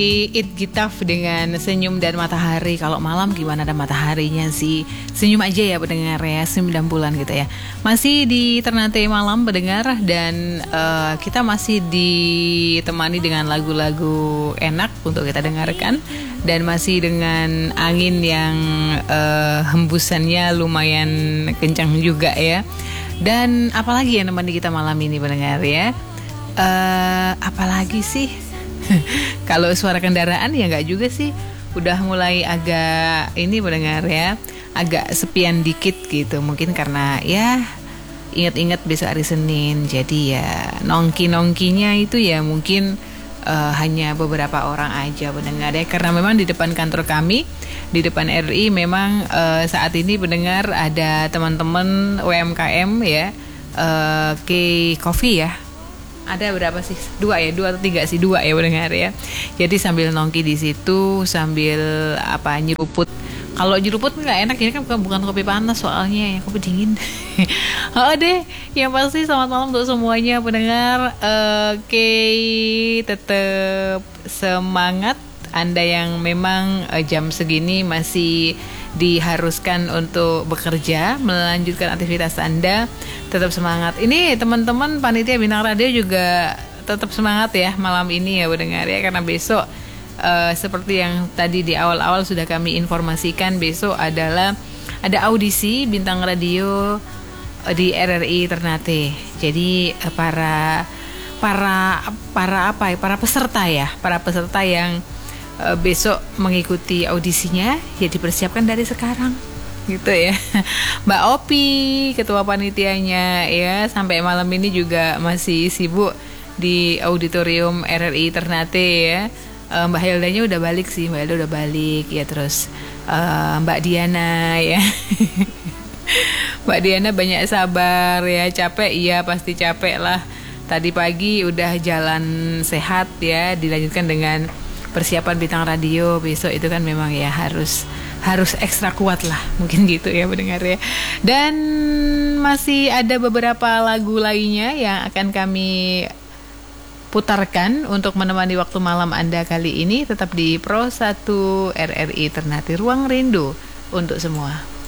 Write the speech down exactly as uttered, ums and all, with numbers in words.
It Gitaf dengan Senyum dan Matahari. Kalau malam gimana ada mataharinya sih? Senyum aja ya pendengar ya, sembilan bulan gitu ya. Masih di Ternate Malam pendengar. Dan uh, kita masih ditemani dengan lagu-lagu enak untuk kita dengarkan. Dan masih dengan angin yang uh, hembusannya lumayan kencang juga ya. Dan apalagi yang menemani kita malam ini pendengar ya, uh, apalagi sih? Kalau suara kendaraan ya nggak juga sih, udah mulai agak ini mendengar ya, agak sepian dikit gitu. Mungkin karena ya ingat-ingat besok hari Senin, jadi ya nongki-nongkinya itu ya mungkin uh, hanya beberapa orang aja mendengar ya. Karena memang di depan kantor kami, di depan R I memang uh, saat ini mendengar ada teman-teman U M K M ya, uh, K Coffee ya. Ada berapa sih? Dua ya, dua atau tiga sih, dua ya mendengar ya. Jadi sambil nongki di situ, sambil apa nyeruput. Kalau nyeruput nggak enak, ini kan bukan, bukan kopi panas soalnya, ya kopi dingin. Oh deh, yang pasti selamat malam untuk semuanya pendengar. Oke, okay, tetap semangat. Anda yang memang uh, jam segini masih diharuskan untuk bekerja, melanjutkan aktivitas Anda, tetap semangat. Ini teman-teman panitia Bintang Radio juga tetap semangat ya malam ini ya mendengar ya, karena besok uh, seperti yang tadi di awal-awal sudah kami informasikan, besok adalah ada audisi Bintang Radio uh, di R R I Ternate. Jadi uh, para para para apa ya, para peserta ya, para peserta yang Uh, besok mengikuti audisinya ya dipersiapkan dari sekarang gitu ya. Mbak Opi ketua panitianya ya sampai malam ini juga masih sibuk di auditorium R R I Ternate ya. uh, Mbak Hildanya udah balik sih, Mbak Hilda udah balik ya. Terus uh, Mbak Diana ya. Mbak Diana banyak sabar ya, capek iya pasti capek lah. Tadi pagi udah jalan sehat ya, dilanjutkan dengan persiapan Bintang Radio besok. Itu kan memang ya harus harus ekstra kuat lah, mungkin gitu ya mendengar ya. Dan masih ada beberapa lagu lainnya yang akan kami putarkan untuk menemani waktu malam Anda kali ini. Tetap di Pro satu R R I Ternate, Ruang Rindu untuk semua.